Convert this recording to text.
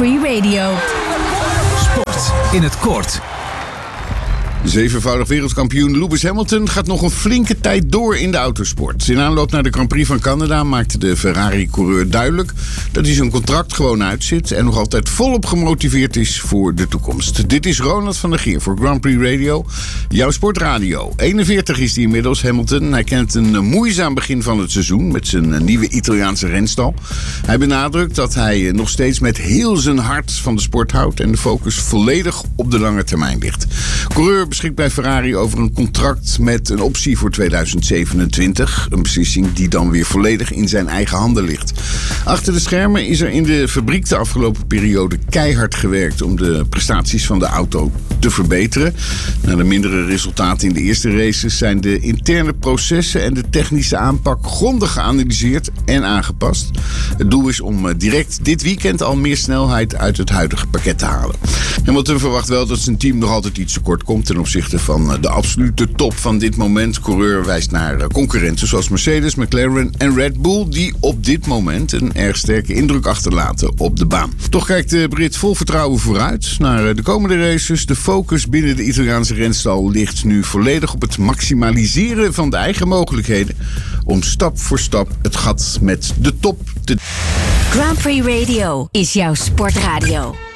Prix Radio. Sport in het kort. Zevenvoudig wereldkampioen Lewis Hamilton gaat nog een flinke tijd door in de autosport. In aanloop naar de Grand Prix van Canada maakte de Ferrari-coureur duidelijk dat hij zijn contract gewoon uitzit en nog altijd volop gemotiveerd is voor de toekomst. Dit is Ronald van der Geer voor Grand Prix Radio, jouw sportradio. 41 is hij inmiddels, Hamilton. Hij kent een moeizaam begin van het seizoen met zijn nieuwe Italiaanse renstal. Hij benadrukt dat hij nog steeds met heel zijn hart van de sport houdt en de focus volledig op de lange termijn ligt. Coureur beschikt bij Ferrari over een contract met een optie voor 2027. Een beslissing die dan weer volledig in zijn eigen handen ligt. Achter de schermen is er in de fabriek de afgelopen periode keihard gewerkt om de prestaties van de auto te verbeteren. Na de mindere resultaten in de eerste races zijn de interne processen en de technische aanpak grondig geanalyseerd en aangepast. Het doel is om direct dit weekend al meer snelheid uit het huidige pakket te halen. Hamilton verwacht wel dat zijn team nog altijd iets tekort komt ten opzichte van de absolute top van dit moment. Coureur wijst naar concurrenten zoals Mercedes, McLaren en Red Bull, die op dit moment een erg sterke indruk achterlaten op de baan. Toch kijkt de Brit vol vertrouwen vooruit naar de komende races. De focus binnen de Italiaanse renstal ligt nu volledig op het maximaliseren van de eigen mogelijkheden om stap voor stap het gat met de top te... Grand Prix Radio is jouw sportradio.